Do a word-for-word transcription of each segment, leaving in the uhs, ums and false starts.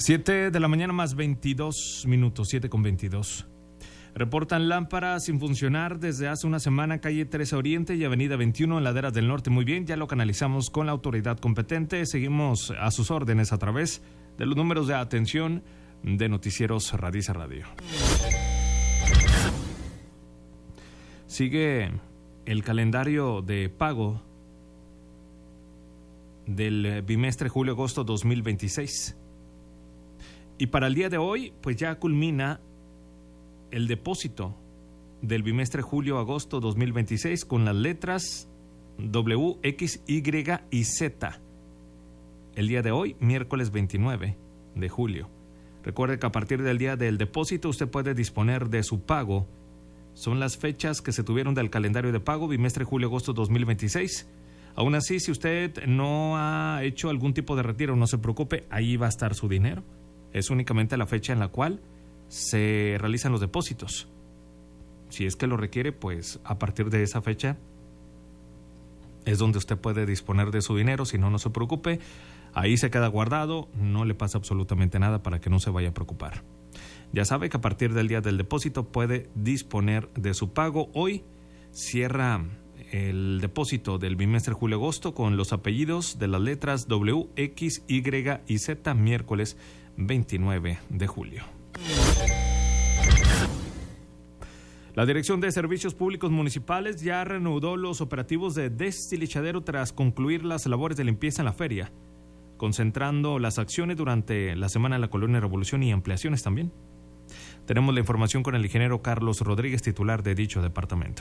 siete de la mañana más veintidós minutos, siete con veintidós. Reportan lámparas sin funcionar desde hace una semana, calle trece Oriente y avenida veintiuno en Laderas del Norte. Muy bien, ya lo canalizamos con la autoridad competente. Seguimos a sus órdenes a través de los números de atención de Noticieros Radiza Radio. Sigue el calendario de pago del bimestre julio-agosto dos mil veintiséis. Y para el día de hoy, pues ya culmina el depósito del bimestre julio-agosto dos mil veintiséis con las letras W, X, Y y Z. El día de hoy, miércoles veintinueve de julio. Recuerde que a partir del día del depósito usted puede disponer de su pago. Son las fechas que se tuvieron del calendario de pago, bimestre julio-agosto dos mil veintiséis. Aún así, si usted no ha hecho algún tipo de retiro, no se preocupe, ahí va a estar su dinero. Es únicamente la fecha en la cual se realizan los depósitos. Si es que lo requiere, pues a partir de esa fecha es donde usted puede disponer de su dinero. Si no, no se preocupe, ahí se queda guardado, no le pasa absolutamente nada para que no se vaya a preocupar. Ya sabe que a partir del día del depósito puede disponer de su pago. Hoy cierra el depósito del bimestre julio-agosto con los apellidos de las letras W, X, Y y Z, miércoles veintinueve de julio. La Dirección de Servicios Públicos Municipales ya reanudó los operativos de destilichadero tras concluir las labores de limpieza en la feria, concentrando las acciones durante la semana en la Colonia Revolución y ampliaciones también. Tenemos la información con el ingeniero Carlos Rodríguez, titular de dicho departamento.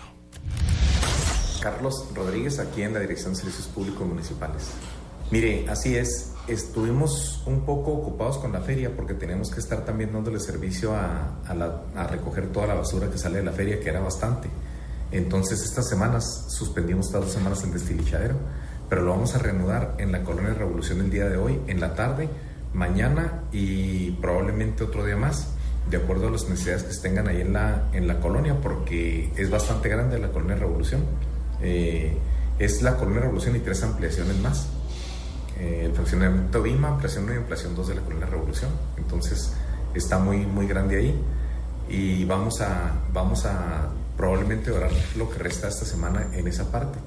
Carlos Rodríguez, aquí en la Dirección de Servicios Públicos Municipales. Mire, así es, estuvimos un poco ocupados con la feria porque teníamos que estar también dándole servicio a, a, la, a recoger toda la basura que sale de la feria, que era bastante. Entonces, estas semanas suspendimos estas dos semanas en destilichadero, pero lo vamos a reanudar en la Colonia Revolución el día de hoy, en la tarde, mañana y probablemente otro día más, de acuerdo a las necesidades que se tengan ahí en la, en la colonia, porque es bastante grande la Colonia Revolución. Eh, es la Colonia Revolución y tres ampliaciones más. Eh, el fraccionamiento Vima, ampliación uno y ampliación dos de la Colonia Revolución. Entonces está muy, muy grande ahí y vamos a, vamos a probablemente orar lo que resta esta semana en esa parte.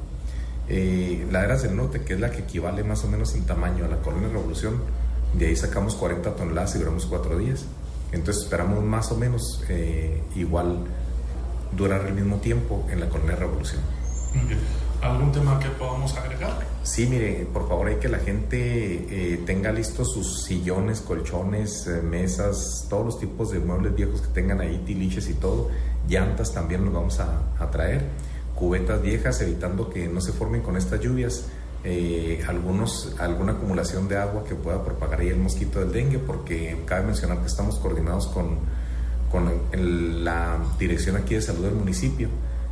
Eh, Laderas del Norte, que es la que equivale más o menos en tamaño a la Colonia Revolución, de ahí sacamos cuarenta toneladas y duramos cuatro días. Entonces esperamos más o menos eh, igual durar el mismo tiempo en la Colonia Revolución. Muy bien. ¿Algún tema que podamos agregar? Sí, mire, por favor hay que la gente eh, tenga listos sus sillones, colchones, eh, mesas, todos los tipos de muebles viejos que tengan ahí, tiliches y todo. Llantas también los vamos a, a traer. Cubetas viejas, evitando que no se formen con estas lluvias eh, algunos, alguna acumulación de agua que pueda propagar ahí el mosquito del dengue, porque cabe mencionar que estamos coordinados con, con el, la dirección aquí de salud del municipio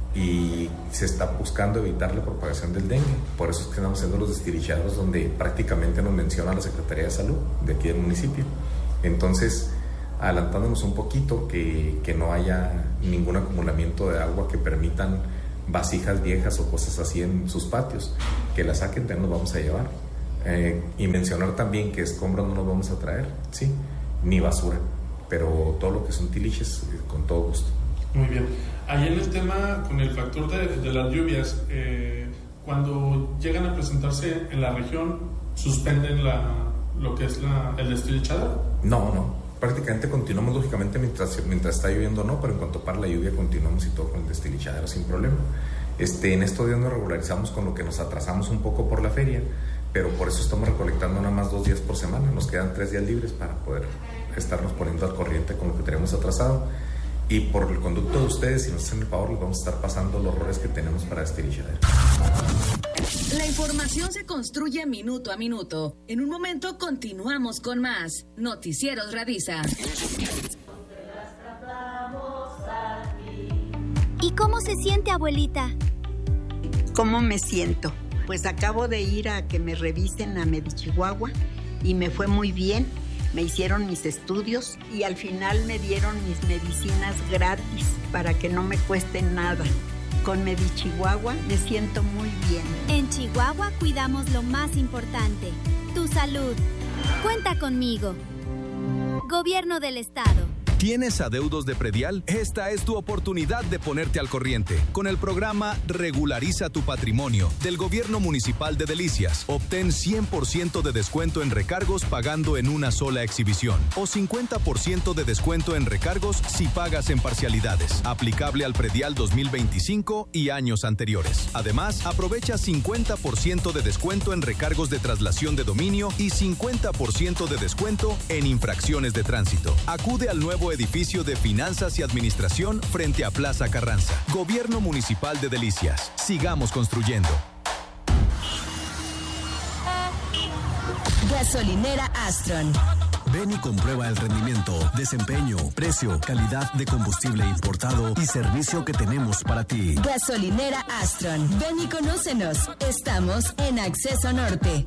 y se está buscando evitar la propagación del dengue. Por eso es que estamos haciendo los destilichaderos donde prácticamente nos menciona la Secretaría de Salud de aquí del municipio. Entonces, adelantándonos un poquito, que, que no haya ningún acumulamiento de agua que permitan vasijas viejas o cosas así en sus patios, que las saquen, también nos vamos a llevar. Eh, y mencionar también que escombros no nos vamos a traer, sí, ni basura, pero todo lo que son tiliches, eh, con todo gusto. Muy bien. Ahí en el tema con el factor de, de las lluvias, eh, cuando llegan a presentarse en la región, ¿suspenden la, lo que es la, el destilichado? No, no. Prácticamente continuamos, lógicamente, mientras, mientras está lloviendo no, pero en cuanto para la lluvia continuamos y todo con el destilichadero sin problema. Este, en estos días nos regularizamos con lo que nos atrasamos un poco por la feria, pero por eso estamos recolectando nada más dos días por semana. Nos quedan tres días libres para poder estarnos poniendo al corriente con lo que tenemos atrasado. Y por el conducto de ustedes, si nos hacen el favor, les vamos a estar pasando los roles que tenemos para destilichadero. La información se construye minuto a minuto. En un momento continuamos con más Noticieros Radiza. ¿Y cómo se siente, abuelita? ¿Cómo me siento? Pues acabo de ir a que me revisen a Medichihuahua y me fue muy bien. Me hicieron mis estudios y al final me dieron mis medicinas gratis para que no me cuesten nada. Con Medichihuahua me siento muy bien. En Chihuahua cuidamos lo más importante, tu salud. Cuenta conmigo. Gobierno del Estado. ¿Tienes adeudos de predial? Esta es tu oportunidad de ponerte al corriente. Con el programa Regulariza tu Patrimonio del Gobierno Municipal de Delicias, obtén cien por ciento de descuento en recargos pagando en una sola exhibición o cincuenta por ciento de descuento en recargos si pagas en parcialidades. Aplicable al predial dos mil veinticinco y años anteriores. Además, aprovecha cincuenta por ciento de descuento en recargos de traslación de dominio y cincuenta por ciento de descuento en infracciones de tránsito. Acude al nuevo edificio de Finanzas y Administración frente a Plaza Carranza. Gobierno Municipal de Delicias. Sigamos construyendo. Gasolinera Astron. Ven y comprueba el rendimiento, desempeño, precio, calidad de combustible importado y servicio que tenemos para ti. Gasolinera Astron. Ven y conócenos. Estamos en Acceso Norte.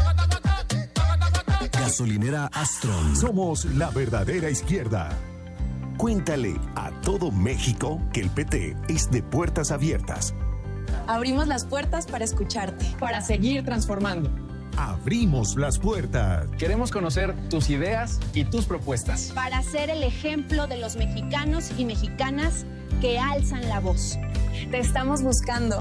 Gasolinera Astron. Somos la verdadera izquierda. Cuéntale a todo México que el P T es de puertas abiertas. Abrimos las puertas para escucharte, para seguir transformando. Abrimos las puertas. Queremos conocer tus ideas y tus propuestas. Para ser el ejemplo de los mexicanos y mexicanas que alzan la voz. Te estamos buscando.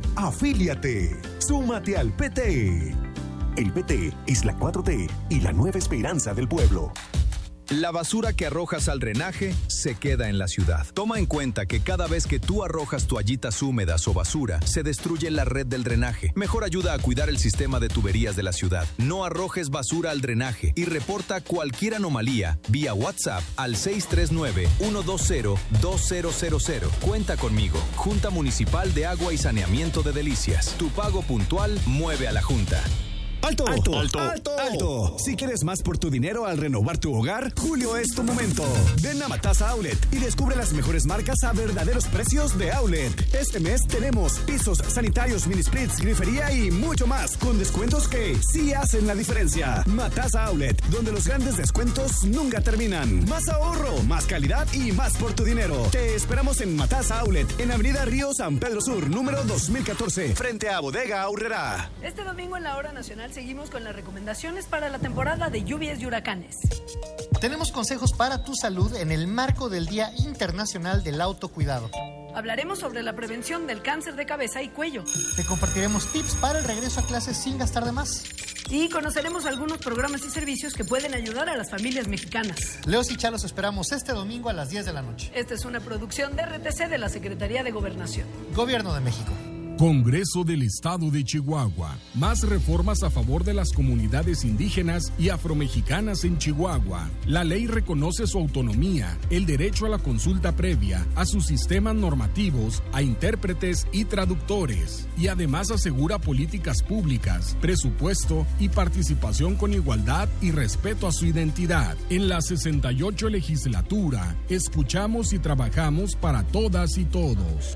Afíliate. Súmate al P T. El P T es la cuatro T y la nueva esperanza del pueblo. La basura que arrojas al drenaje se queda en la ciudad. Toma en cuenta que cada vez que tú arrojas toallitas húmedas o basura, se destruye la red del drenaje. Mejor ayuda a cuidar el sistema de tuberías de la ciudad. No arrojes basura al drenaje y reporta cualquier anomalía vía WhatsApp al seis tres nueve, uno dos cero, dos cero cero cero. Cuenta conmigo. Junta Municipal de Agua y Saneamiento de Delicias. Tu pago puntual mueve a la Junta. ¡Alto! ¡Alto! ¡Alto! ¡Alto! ¡Alto! Si quieres más por tu dinero al renovar tu hogar, julio es tu momento. Ven a Matasa Outlet y descubre las mejores marcas a verdaderos precios de Outlet. Este mes tenemos pisos sanitarios, mini splits, grifería y mucho más, con descuentos que sí hacen la diferencia. Matasa Outlet, donde los grandes descuentos nunca terminan. Más ahorro, más calidad y más por tu dinero. Te esperamos en Matasa Outlet, en Avenida Río San Pedro Sur, número dos mil catorce, frente a Bodega Aurrera. Este domingo en la Hora Nacional seguimos con las recomendaciones para la temporada de lluvias y huracanes. Tenemos consejos para tu salud en el marco del Día Internacional del Autocuidado. Hablaremos sobre la prevención del cáncer de cabeza y cuello. Te compartiremos tips para el regreso a clases sin gastar de más. Y conoceremos algunos programas y servicios que pueden ayudar a las familias mexicanas. Leos y Chalos esperamos este domingo a las diez de la noche. Esta es una producción de R T C de la Secretaría de Gobernación. Gobierno de México. Congreso del Estado de Chihuahua. Más reformas a favor de las comunidades indígenas y afromexicanas en Chihuahua. La ley reconoce su autonomía, el derecho a la consulta previa, a sus sistemas normativos, a intérpretes y traductores. Y además asegura políticas públicas, presupuesto y participación con igualdad y respeto a su identidad. En la sesenta y ocho legislatura, escuchamos y trabajamos para todas y todos.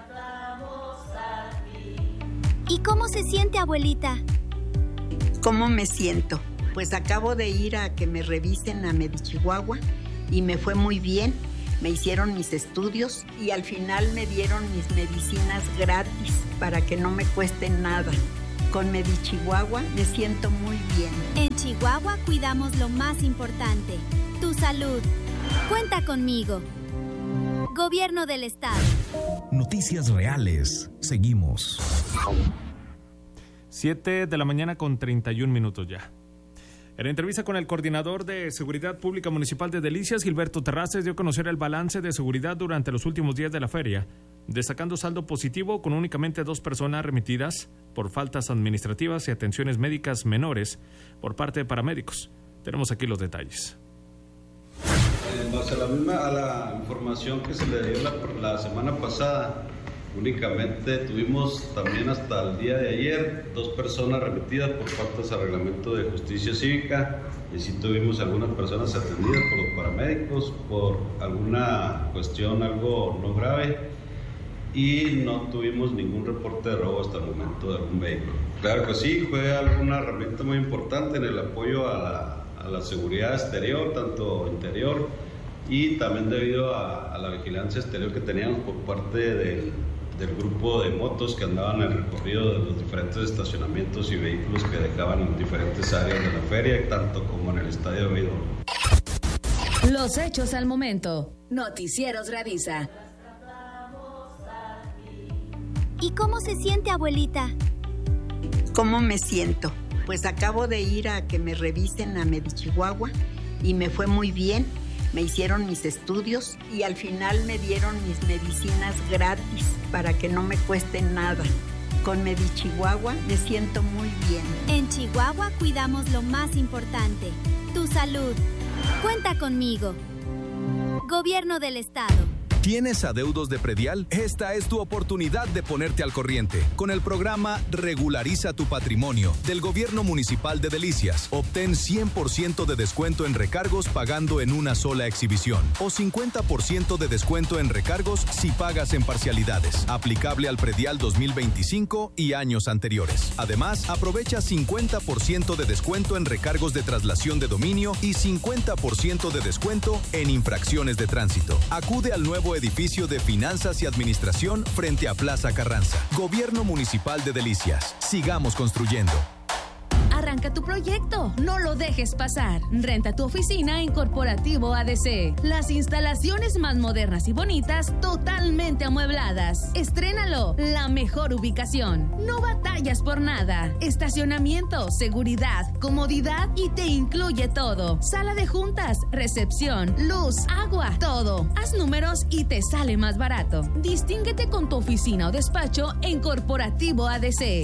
¿Y cómo se siente, abuelita? ¿Cómo me siento? Pues acabo de ir a que me revisen a Medichihuahua y me fue muy bien. Me hicieron mis estudios y al final me dieron mis medicinas gratis para que no me cuesten nada. Con Medichihuahua me siento muy bien. En Chihuahua cuidamos lo más importante, tu salud. Cuenta conmigo. Gobierno del Estado. Noticias reales. Seguimos. siete de la mañana con treinta y un minutos ya. En entrevista con el coordinador de Seguridad Pública Municipal de Delicias, Gilberto Terraces, dio a conocer el balance de seguridad durante los últimos días de la feria, destacando saldo positivo con únicamente dos personas remitidas por faltas administrativas y atenciones médicas menores por parte de paramédicos. Tenemos aquí los detalles. En base a la misma a la información que se le dio la, la semana pasada, únicamente tuvimos también hasta el día de ayer dos personas remitidas por faltas al reglamento de justicia cívica, y sí tuvimos algunas personas atendidas por los paramédicos por alguna cuestión algo no grave, y no tuvimos ningún reporte de robo hasta el momento de algún vehículo. Claro que sí, fue alguna herramienta muy importante en el apoyo a la a la seguridad exterior, tanto interior, y también debido a, a la vigilancia exterior que teníamos por parte del, del grupo de motos que andaban en el recorrido de los diferentes estacionamientos y vehículos que dejaban en diferentes áreas de la feria, tanto como en el estadio de béisbol. Los hechos al momento. Noticieros Radisa. ¿Y cómo se siente, abuelita? ¿Cómo me siento? Pues acabo de ir a que me revisen a Medichihuahua y me fue muy bien. Me hicieron mis estudios y al final me dieron mis medicinas gratis para que no me cueste nada. Con Medichihuahua me siento muy bien. En Chihuahua cuidamos lo más importante, tu salud. Cuenta conmigo. Gobierno del Estado. ¿Tienes adeudos de predial? Esta es tu oportunidad de ponerte al corriente. Con el programa Regulariza tu Patrimonio del Gobierno Municipal de Delicias, obtén cien por ciento de descuento en recargos pagando en una sola exhibición o cincuenta por ciento de descuento en recargos si pagas en parcialidades. Aplicable al predial dos mil veinticinco y años anteriores. Además, aprovecha cincuenta por ciento de descuento en recargos de traslación de dominio y cincuenta por ciento de descuento en infracciones de tránsito. Acude al nuevo edificio de Finanzas y Administración frente a Plaza Carranza. Gobierno Municipal de Delicias. Sigamos construyendo. Arranca tu proyecto, no lo dejes pasar. Renta tu oficina en Corporativo A D C. Las instalaciones más modernas y bonitas, totalmente amuebladas. Estrénalo, la mejor ubicación. No batallas por nada. Estacionamiento, seguridad, comodidad y te incluye todo. Sala de juntas, recepción, luz, agua, todo. Haz números y te sale más barato. Distínguete con tu oficina o despacho en Corporativo A D C.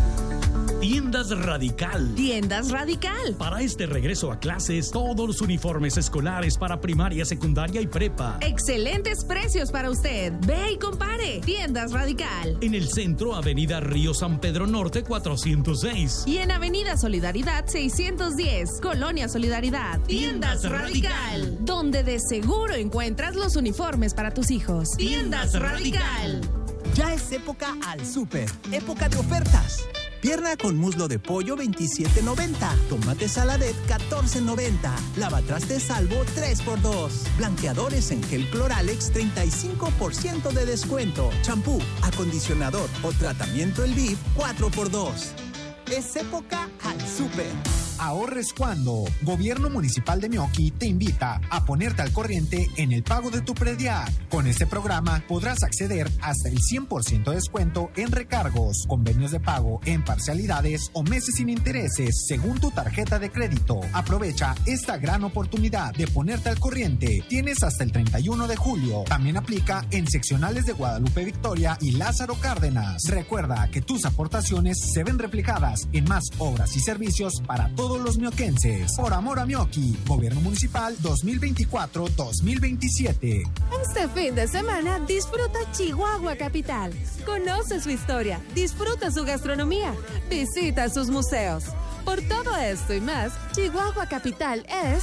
Tiendas Radical. Tiendas Radical. Para este regreso a clases, todos los uniformes escolares para primaria, secundaria y prepa. Excelentes precios para usted. Ve y compare. Tiendas Radical. En el centro, Avenida Río San Pedro Norte cuatrocientos seis. Y en Avenida Solidaridad seiscientos diez, Colonia Solidaridad. Tiendas, Tiendas Radical. Radical. Donde de seguro encuentras los uniformes para tus hijos. Tiendas, Tiendas Radical. Ya es época al súper. Época de ofertas. Pierna con muslo de pollo veintisiete noventa. Tomate saladet catorce noventa. Lavatrastes Salvo tres por dos. Blanqueadores en gel Cloralex treinta y cinco por ciento de descuento. Champú, acondicionador o tratamiento El Viv cuatro por dos. Es época al súper. Ahorres cuando. Gobierno Municipal de Meoqui te invita a ponerte al corriente en el pago de tu predial. Con este programa podrás acceder hasta el cien por ciento de descuento en recargos, convenios de pago en parcialidades o meses sin intereses según tu tarjeta de crédito. Aprovecha esta gran oportunidad de ponerte al corriente. Tienes hasta el treinta y uno de julio. También aplica en seccionales de Guadalupe Victoria y Lázaro Cárdenas. Recuerda que tus aportaciones se ven reflejadas en más obras y servicios para todos todos los mioquenses. Por amor a Meoqui, Gobierno Municipal dos mil veinticuatro dos mil veintisiete. Este fin de semana disfruta Chihuahua Capital. Conoce su historia, disfruta su gastronomía, visita sus museos. Por todo esto y más, Chihuahua Capital es...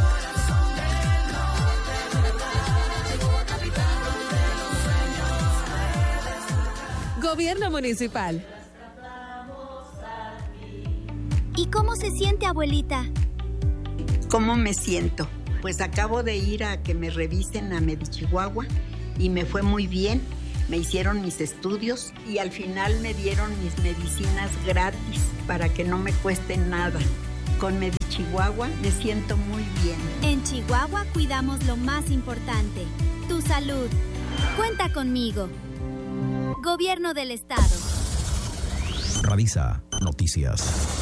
Gobierno Municipal. ¿Y cómo se siente, abuelita? ¿Cómo me siento? Pues acabo de ir a que me revisen a Medichihuahua y me fue muy bien. Me hicieron mis estudios y al final me dieron mis medicinas gratis para que no me cueste nada. Con Medichihuahua me siento muy bien. En Chihuahua cuidamos lo más importante, tu salud. Cuenta conmigo. Gobierno del Estado. Radisa Noticias.